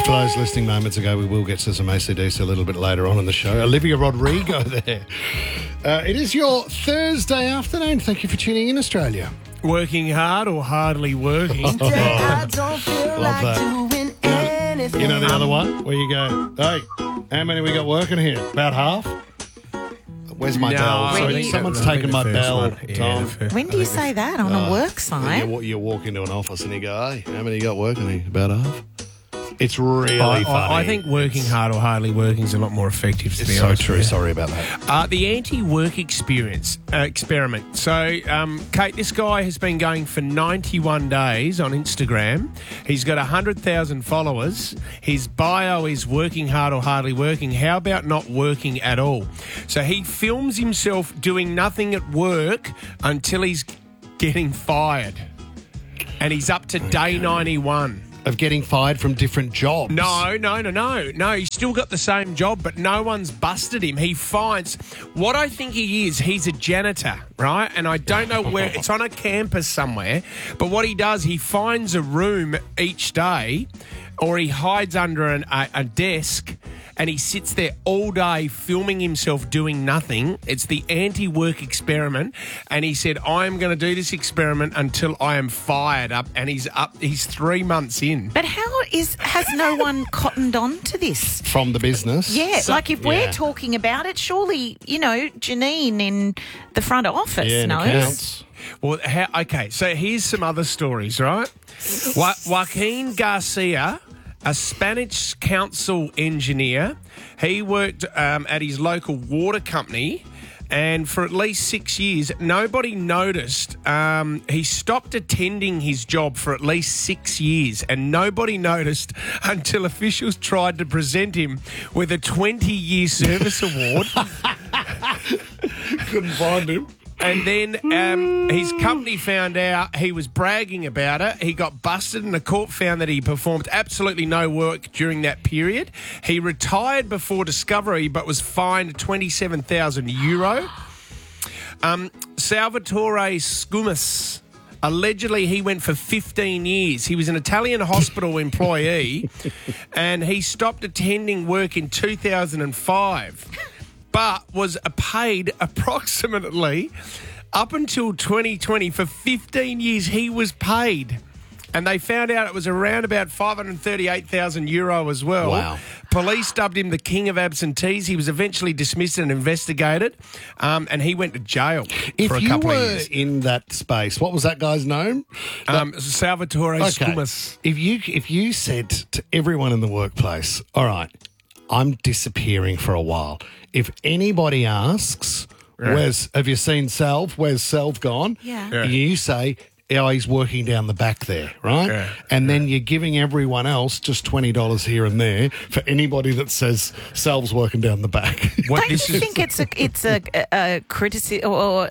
For those listening moments ago, we will get to some AC/DC a little bit later on in the show. Olivia Rodrigo there. It is your Thursday afternoon. Thank you for tuning in, Australia. Working hard or hardly working? Love that. You know the other one where you go, hey, how many we got working here? About half? Where's my bell? Sorry, someone's taken my bell, Tom. When do you say that on a work site? You walk into an office and you go, hey, how many you got working here? About half? It's really funny. I think working hard or hardly working is a lot more effective, to be honest. So true. Sorry about that. The anti-work experiment. So, Kate, this guy has been going for 91 days on Instagram. He's got 100,000 followers. His bio is working hard or hardly working. How about not working at all? So he films himself doing nothing at work until he's getting fired. And he's up to day 91. Of getting fired from different jobs. No. He's still got the same job, but no one's busted him. He finds what I think he is. He's a janitor, right? And I don't know where. It's on a campus somewhere. But what he does, he finds a room each day, or he hides under a desk, and he sits there all day filming himself doing nothing. It's the anti-work experiment. And he said, I'm going to do this experiment until I am fired up. And he's 3 months in. But has no one cottoned on to this? From the business? Yeah, if we're talking about it, surely, Janine in the front office knows. Accounts. Well, okay, so here's some other stories, right? Joaquin Garcia, a Spanish council engineer, he worked at his local water company, and for at least 6 years, nobody noticed. He stopped attending his job for at least 6 years, and nobody noticed until officials tried to present him with a 20-year service award. Couldn't find him. And then his company found out he was bragging about it. He got busted and the court found that he performed absolutely no work during that period. He retired before discovery but was fined €27,000. Salvatore Scumas, allegedly he went for 15 years. He was an Italian hospital employee and he stopped attending work in 2005. But was paid approximately up until 2020 for 15 years. He was paid, and they found out it was around about €538,000 as well. Wow! Police dubbed him the king of absentees. He was eventually dismissed and investigated, and he went to jail for a couple of years. If you were in that space, what was that guy's name? Salvatore Scumas. If you said to everyone in the workplace, all right, I'm disappearing for a while. If anybody asks, have you seen Salv? Where's Salv gone? Yeah. You say, he's working down the back there, right? Yeah. And then you're giving everyone else just $20 here and there for anybody that says Salv's working down the back. Don't you think it's a criticism, or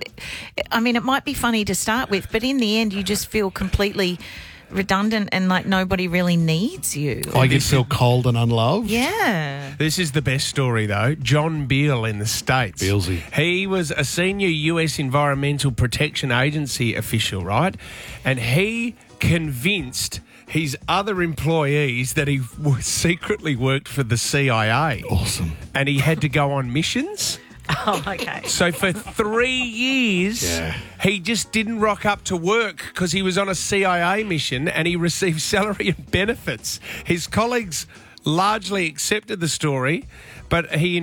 it might be funny to start with, but in the end you just feel completely redundant and like nobody really needs you. You feel cold and unloved? Yeah. This is the best story, though. John Beale in the States. Bealsy. He was a senior US Environmental Protection Agency official, right? And he convinced his other employees that he secretly worked for the CIA. Awesome. And he had to go on missions. Oh, okay. So for 3 years, he just didn't rock up to work because he was on a CIA mission and he received salary and benefits. His colleagues largely accepted the story, but he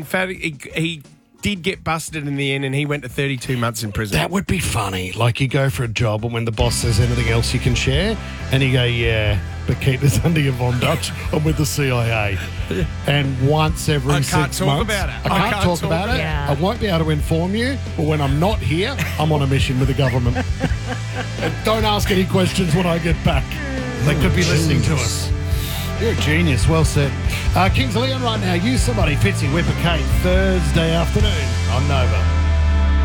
did get busted in the end and he went to 32 months in prison. That would be funny. Like you go for a job and when the boss says anything else you can share and you go, yeah, but keep this under your Von Dutch. I'm with the CIA. And once every 6 months... I can't talk about it. I can't talk about it. Yeah. I won't be able to inform you. But when I'm not here, I'm on a mission with the government. And don't ask any questions when I get back. They could be listening to us. You're a genius. Well said. Kings of Leon right now. Use somebody. Fitzy, Whipper, Kate. Thursday afternoon on Nova.